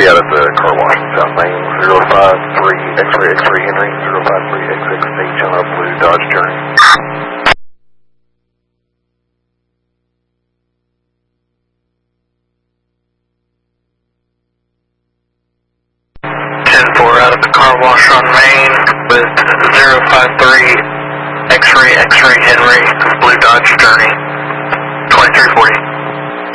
out at the car wash in South Main, 053 X-ray X-ray Henry, 053 XXH on a blue Dodge Journey. 10-4 out of the car wash on Main with 053 X-ray X-ray Henry, blue Dodge Journey, 2340.